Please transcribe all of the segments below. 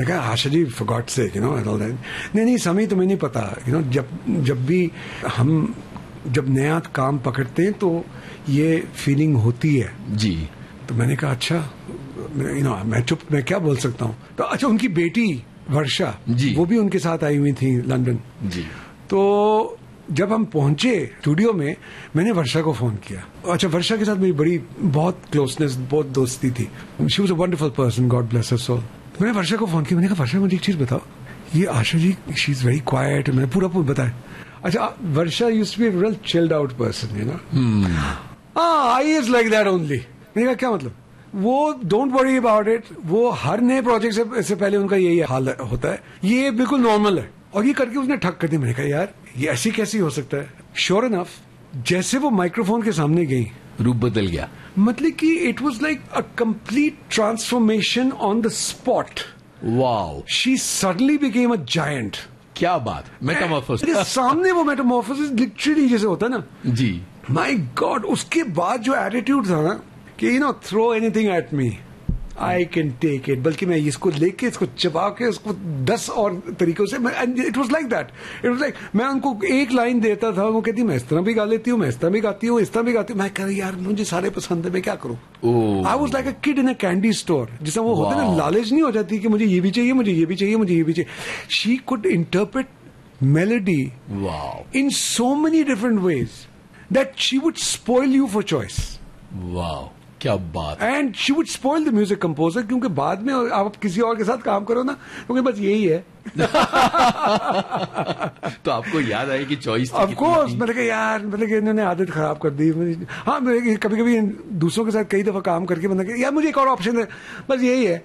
कहा Asha ji for God sake you know and all that. नहीं समय तुम्हें नहीं पता यू नो जब भी हम जब नया काम पकड़ते हैं तो ये फीलिंग होती है जी. तो मैंने कहा अच्छा यू नो मैं क्या बोल सकता हूँ. तो अच्छा उनकी बेटी वर्षा जी. वो भी उनके साथ आई हुई थी लंदन जी. तो जब हम पहुंचे स्टूडियो में मैंने वर्षा को फोन किया. अच्छा वर्षा के साथ मेरी बहुत क्लोजनेस बहुत दोस्ती थी. She was a wonderful person God bless her soul. मैंने वर्षा को फोन किया. मैंने कहा वर्षा मुझे एक चीज बताओ ये Asha ji she is very quite. मैंने पूरा बताया. अच्छा वर्षा used to be a real chilled out person you know. I is like that only. मैंने कहा क्या मतलब. वो डोंट वरी अबाउट इट. वो हर नए प्रोजेक्ट से पहले उनका यही हाल होता है. ये बिल्कुल नॉर्मल है. और ये करके उसने ठक कर दी. मैंने कहा यार ये ऐसी कैसी हो सकता है. श्योर इनफ जैसे वो माइक्रोफोन के सामने गई रूप बदल गया. मतलब कि it was like a complete transformation on the spot. Wow. She suddenly became a giant. क्या बात. मेटामॉर्फोसिस सामने वो मेटामॉर्फोसिस लिटरली जैसे होता है ना जी. My God. उसके बाद जो एटीट्यूड था ना कि you know throw anything at me I can take it. बल्कि मैं इसको लेके इसको चबा के उसको 10 और तरीकों से it was like that. It was like मैं उनको एक लाइन देता था वो कहती मैं इस तरह भी गा लेती हूँ मैं इस तरह भी गाती हूँ इस तरह भी गाती हूँ. मैं कह यार मुझे सारे पसंद है मैं क्या करूँ. I was like a kid in a candy store. जिसमें वो होता है ना लालच नहीं हो जाती कि मुझे ये भी चाहिए मुझे ये भी चाहिए मुझे ये भी चाहिए. She could interpret melody in so many different ways that she would spoil you for choice. Wow क्या बात. And she would spoil the music composer क्योंकि बाद में आप किसी और के साथ काम करो ना क्योंकि बस यही है. तो आपको याद आए कि चॉइस ऑफ कोर्स. मैंने कहा यार मतलब कि इन्होंने आदत खराब कर दी. हाँ कभी कभी दूसरों के साथ कई दफा काम करके मैंने कहा यार मुझे एक और ऑप्शन है बस यही है.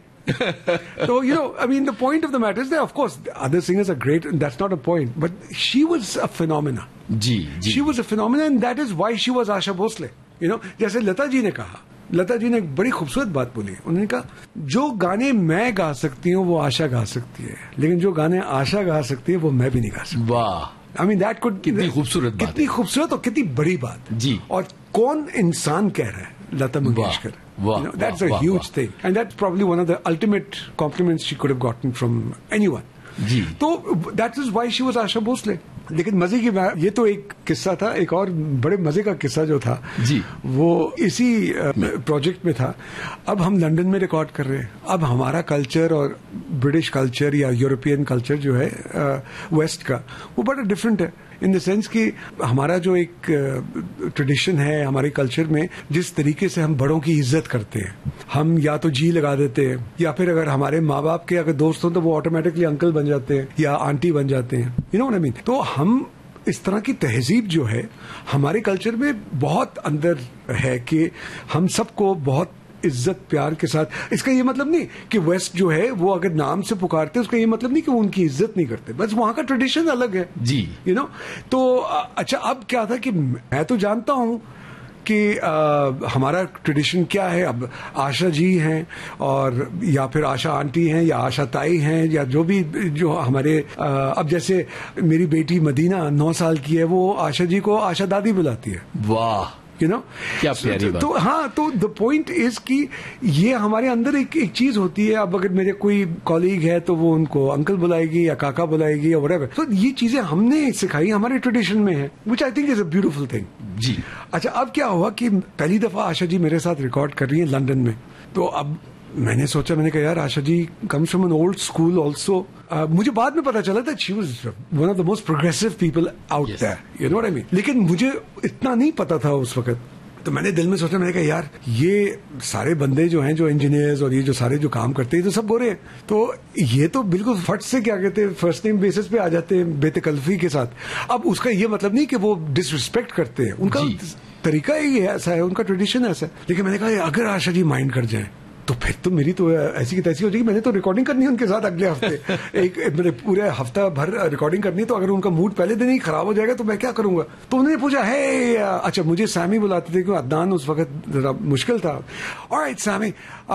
So you know I mean the point of the matter is that of course other singers are great and that's not a point but she was a phenomena. Ji. She was a phenomenon and that is why she was Asha Bhosle. You know जैसे लता जी ने कहा. लता जी ने एक बड़ी खूबसूरत बात बोली. उन्होंने कहा जो गाने मैं गा सकती हूँ वो आशा गा सकती है लेकिन जो गाने आशा गा सकती है वो मैं भी नहीं गा सकती. वाह. I mean that could कितनी खूबसूरत बात. कितनी खूबसूरत और कितनी बड़ी बात. जी. और कौन इंसान कह रहा है Lata Mangeshkar. Wow. You know, that's a huge thing. And that's probably one of the ultimate compliments she could have gotten from anyone. जी. तो that is why she was Asha Bhosle. लेकिन मजे की बात ये तो एक किस्सा था. एक और बड़े मजे का किस्सा जो था जी. वो इसी प्रोजेक्ट में था. अब हम लंदन में रिकॉर्ड कर रहे हैं. अब हमारा कल्चर और ब्रिटिश कल्चर या यूरोपियन कल्चर जो है वेस्ट का वो बड़ा डिफरेंट है इन द सेंस कि हमारा जो एक ट्रेडिशन है हमारे कल्चर में जिस तरीके से हम बड़ों की इज्जत करते हैं. हम या तो जी लगा देते हैं या फिर अगर हमारे माँ बाप के अगर दोस्त हों तो वो ऑटोमेटिकली अंकल बन जाते हैं या आंटी बन जाते हैं. You know what I mean. तो हम इस तरह की तहजीब जो है हमारे कल्चर में बहुत अंदर है कि हम सबको बहुत इज्जत प्यार के साथ. इसका ये मतलब नहीं कि वेस्ट जो है वो अगर नाम से पुकारते उसका ये मतलब नहीं कि वो उनकी इज्जत नहीं करते. बस वहां का ट्रेडिशन अलग है जी. You know. तो अच्छा अब क्या था कि मैं तो जानता हूं कि हमारा ट्रेडिशन क्या है. अब आशा जी हैं और या फिर आशा आंटी हैं या आशा ताई हैं या जो भी जो हमारे अब जैसे मेरी बेटी मदीना 9 साल की है वो आशा जी को आशा दादी बुलाती है. वाह. यू नो क्या प्यारी बात. तो हाँ तो द पॉइंट इज कि ये हमारे अंदर एक चीज होती है. अब अगर मेरे कोई कॉलीग है तो वो उनको अंकल बुलाएगी या काका बुलाएगी या व्हाटएवर. तो ये चीजें हमने सिखाई हमारे ट्रेडिशन में है विच I think is a beautiful thing. जी. अच्छा अब क्या हुआ कि पहली दफा आशा जी मेरे साथ रिकॉर्ड कर रही है लंदन में. तो अब मैंने सोचा मैंने कहा यार Asha ji comes from an old school also. मुझे बाद में पता चला था she was one of the most progressive people out there. You know what I mean. लेकिन मुझे इतना नहीं पता था उस वक्त. तो मैंने दिल में सोचा मैंने कहा यार ये सारे बंदे जो हैं जो इंजीनियर्स और ये जो सारे जो काम करते हैं तो सब गोरे हैं. तो ये तो बिल्कुल फट से क्या कहते हैं फर्स्ट नेम बेसिस पे आ जाते हैं बेतकल्फी के साथ. अब उसका ये मतलब नहीं कि वो डिसरिस्पेक्ट करते हैं. उनका तरीका ही ऐसा है उनका ट्रेडिशन ऐसा है. लेकिन मैंने कहा अगर आशा जी माइंड कर जाए तो फिर तो मेरी तो ऐसी की तैसी हो जाएगी. मैंने तो रिकॉर्डिंग करनी है उनके साथ अगले हफ्ते एक मेरे पूरे हफ्ता भर रिकॉर्डिंग करनी है. तो अगर उनका मूड पहले दिन ही खराब हो जाएगा तो मैं क्या करूंगा. तो उन्होंने पूछा है अच्छा मुझे सैमी बुलाते थे क्योंकि अदनान उस वक्त जरा मुश्किल था. Alright Sami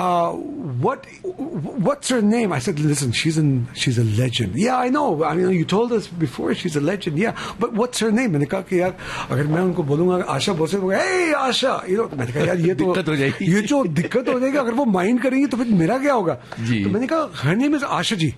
what's her name? I said listen she's a legend. Yeah I know I mean you told us before she's a legend. Yeah but what's her name? मैंने कहा कि यार अगर मैं उनको बोलूंगा आशा भोसले हे आशा you know. मैंने कहा यार ये तो ये जो दिक्कत हो जाएगी अगर वो माइंड करेंगे तो फिर मेरा क्या होगा. तो मैंने कहा her name is Asha ji.